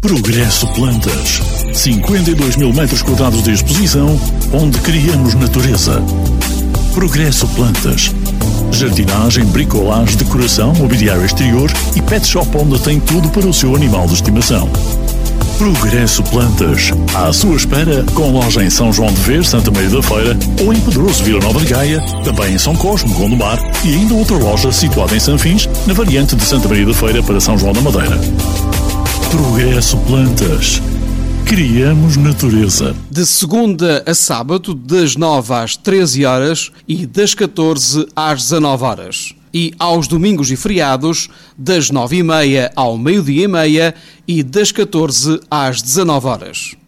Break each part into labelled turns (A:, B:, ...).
A: Progresso Plantas. 52 mil metros quadrados de exposição, onde criamos natureza. Progresso Plantas. Jardinagem, bricolagem, decoração, mobiliário exterior e pet shop onde tem tudo para o seu animal de estimação. Progresso Plantas. À sua espera, com loja em São João de Ver, Santa Maria da Feira, ou em Pedroso, Vila Nova de Gaia, também em São Cosme, Gondomar, e ainda outra loja situada em Sanfins, na variante de Santa Maria da Feira para São João da Madeira. Progresso Plantas. Criamos natureza.
B: De segunda a sábado, das 9 às 13 horas e das 14 às 19 horas. E aos domingos e feriados, das 9h30 ao meio-dia e meia e das 14 às 19 horas.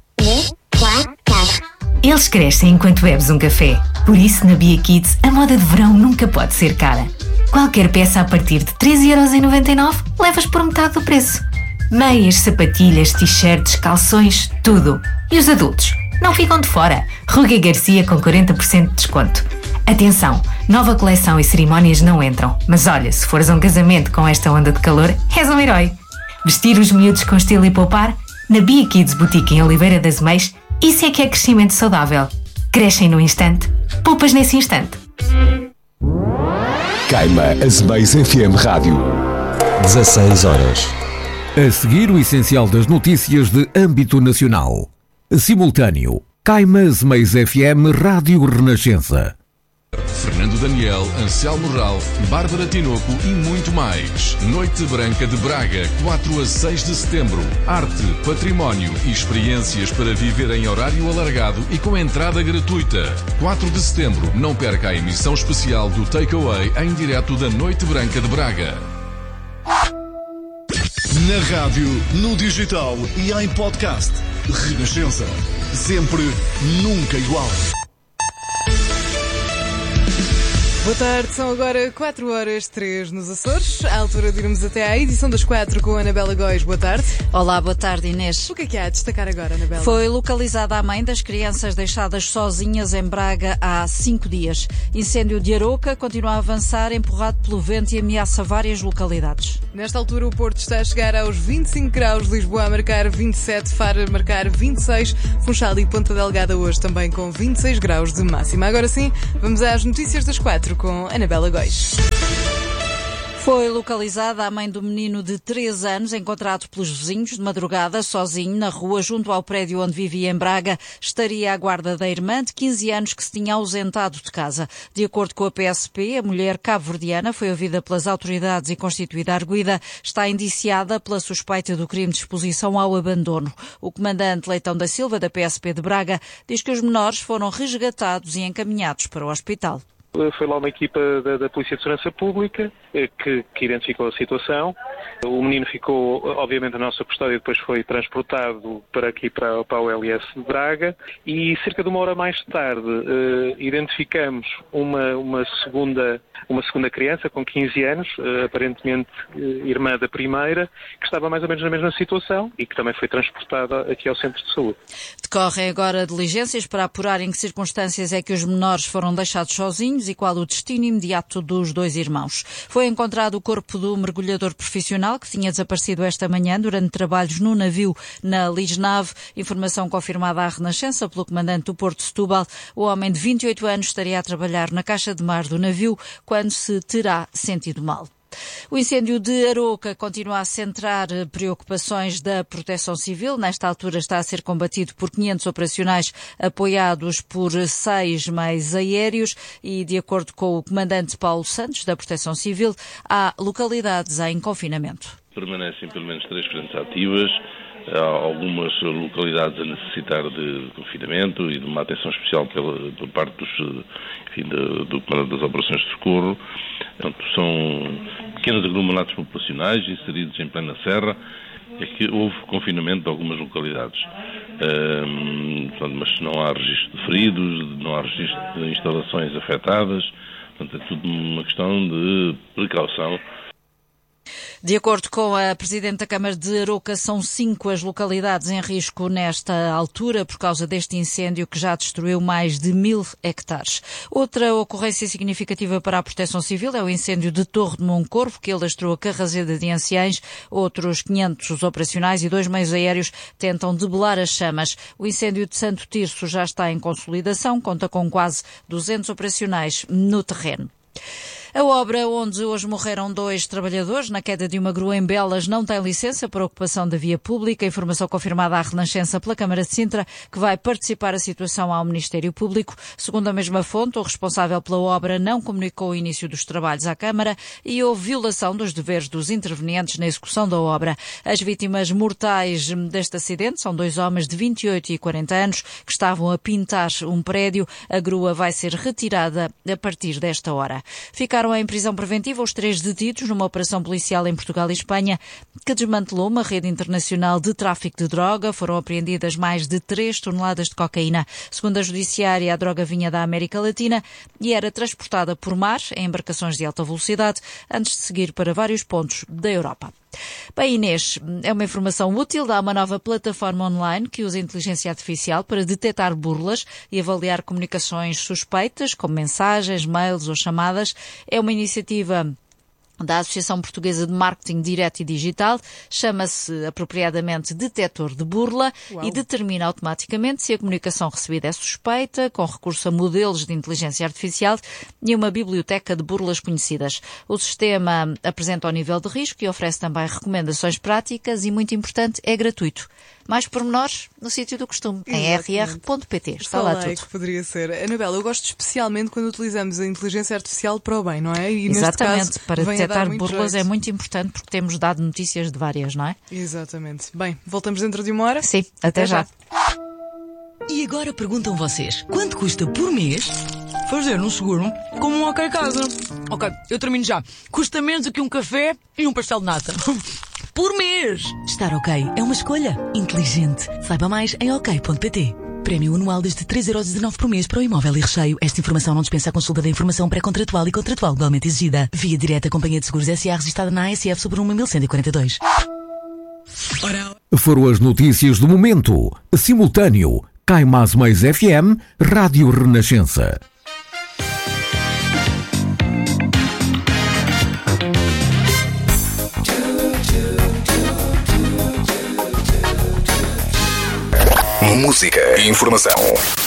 C: Eles crescem enquanto bebes um café. Por isso, na Bia Kids, a moda de verão nunca pode ser cara. Qualquer peça a partir de 13,99€ levas por metade do preço. Meias, sapatilhas, t-shirts, calções, tudo. E os adultos? Não ficam de fora. Ruga e Garcia com 40% de desconto. Atenção, nova coleção e cerimónias não entram. Mas olha, se fores a um casamento com esta onda de calor, és um herói. Vestir os miúdos com estilo e poupar? Na Bia Kids Boutique em Oliveira das Meias, isso é que é crescimento saudável. Crescem no instante, poupas nesse instante.
D: Caima Azemais FM Rádio. 16 horas.
E: A seguir, o essencial das notícias de âmbito nacional. Simultâneo. Caima Azemais FM Rádio Renascença.
F: Fernando Daniel, Anselmo Ralph, Bárbara Tinoco e muito mais. Noite Branca de Braga, 4 a 6 de setembro. Arte, património e experiências para viver em horário alargado e com entrada gratuita. 4 de setembro, não perca a emissão especial do Takeaway em direto da Noite Branca de Braga.
G: Na rádio, no digital e em podcast. Renascença. Sempre, nunca igual.
H: Boa tarde, são agora 4h03 nos Açores. À altura de irmos até à edição das 4 com a Anabela Góis. Boa tarde.
I: Olá, boa tarde, Inês.
H: O que é há a destacar agora, Anabela?
I: Foi localizada a mãe das crianças deixadas sozinhas em Braga há 5 dias. Incêndio de Aroca continua a avançar, empurrado pelo vento e ameaça várias localidades.
H: Nesta altura o Porto está a chegar aos 25 graus, Lisboa a marcar 27, Faro a marcar 26, Funchal e Ponta Delgada hoje também com 26 graus de máxima. Agora sim, vamos às notícias das 4 com Anabela Góis.
I: Foi localizada a mãe do menino de 3 anos, encontrado pelos vizinhos de madrugada, sozinho, na rua, junto ao prédio onde vivia em Braga. Estaria à guarda da irmã de 15 anos que se tinha ausentado de casa. De acordo com a PSP, a mulher cabo-verdiana foi ouvida pelas autoridades e constituída arguida. Está indiciada pela suspeita do crime de exposição ao abandono. O comandante Leitão da Silva, da PSP de Braga, diz que os menores foram resgatados e encaminhados para o hospital.
J: Foi lá uma equipa da Polícia de Segurança Pública que identificou a situação. O menino ficou, obviamente, na nossa custódia e depois foi transportado para aqui, para o LS de Braga. E cerca de uma hora mais tarde identificamos uma segunda criança com 15 anos, aparentemente irmã da primeira, que estava mais ou menos na mesma situação e que também foi transportada aqui ao centro de saúde.
I: Decorrem agora diligências para apurar em que circunstâncias é que os menores foram deixados sozinhos e qual o destino imediato dos 2 irmãos. Foi encontrado o corpo do mergulhador profissional que tinha desaparecido esta manhã durante trabalhos no navio na Lisnave. Informação confirmada à Renascença pelo comandante do Porto de Setúbal. O homem de 28 anos estaria a trabalhar na caixa de mar do navio quando se terá sentido mal. O incêndio de Aroca continua a centrar preocupações da Proteção Civil. Nesta altura está a ser combatido por 500 operacionais apoiados por 6 meios aéreos e, de acordo com o comandante Paulo Santos, da Proteção Civil, há localidades em confinamento.
K: Permanecem pelo menos 3 frentes ativas. Há algumas localidades a necessitar de confinamento e de uma atenção especial por parte do comandante das operações de socorro. São pequenos aglomerados populacionais inseridos em plena serra. É que houve confinamento de algumas localidades. Mas não há registro de feridos, não há registro de instalações afetadas. Portanto, é tudo uma questão de precaução.
I: De acordo com a Presidente da Câmara de Aroca, são 5 as localidades em risco nesta altura por causa deste incêndio que já destruiu mais de 1000 hectares. Outra ocorrência significativa para a Proteção Civil é o incêndio de Torre de Moncorvo, que alastrou a Carraseda de Anciães. Outros 500 operacionais e 2 meios aéreos tentam debelar as chamas. O incêndio de Santo Tirso já está em consolidação, conta com quase 200 operacionais no terreno. A obra onde hoje morreram 2 trabalhadores na queda de uma grua em Belas não tem licença para ocupação da via pública. Informação confirmada à Renascença pela Câmara de Sintra, que vai participar a situação ao Ministério Público. Segundo a mesma fonte, o responsável pela obra não comunicou o início dos trabalhos à Câmara e houve violação dos deveres dos intervenientes na execução da obra. As vítimas mortais deste acidente são 2 homens de 28 e 40 anos que estavam a pintar um prédio. A grua vai ser retirada a partir desta hora. Ficaram em prisão preventiva os 3 detidos numa operação policial em Portugal e Espanha que desmantelou uma rede internacional de tráfico de droga. Foram apreendidas mais de 3 toneladas de cocaína. Segundo a Judiciária, a droga vinha da América Latina e era transportada por mar em embarcações de alta velocidade antes de seguir para vários pontos da Europa. Bem, Inês, é uma informação útil. Dá uma nova plataforma online que usa inteligência artificial para detectar burlas e avaliar comunicações suspeitas, como mensagens, mails ou chamadas. É uma iniciativa da Associação Portuguesa de Marketing Direto e Digital, chama-se apropriadamente Detetor de Burla. Uau. E determina automaticamente se a comunicação recebida é suspeita, com recurso a modelos de inteligência artificial e uma biblioteca de burlas conhecidas. O sistema apresenta o nível de risco e oferece também recomendações práticas e, muito importante, é gratuito. Mais pormenores no sítio do costume, em rr.pt. Está lá tudo.
H: Que poderia ser. Anabela, eu gosto especialmente quando utilizamos a inteligência artificial para o bem, não é? E
I: exatamente,
H: neste caso,
I: para detectar burlas é muito importante porque temos dado notícias de várias, não é?
H: Exatamente. Bem, voltamos dentro de uma hora?
I: Sim, até já.
L: E agora perguntam vocês, quanto custa por mês fazer um seguro como um OK Casa? Ok, eu termino já. Custa menos do que um café e um pastel de nata. Por mês! Estar ok é uma escolha inteligente. Saiba mais em ok.pt. Prémio anual desde 3,19€ por mês para o imóvel e recheio. Esta informação não dispensa a consulta da informação pré-contratual e contratual igualmente exigida. Via direta Companhia de Seguros SA, registada na ASF sobre 1.1142.
E: Foram as notícias do momento. Simultâneo. Caimás Mais FM, Rádio Renascença.
D: Música e informação.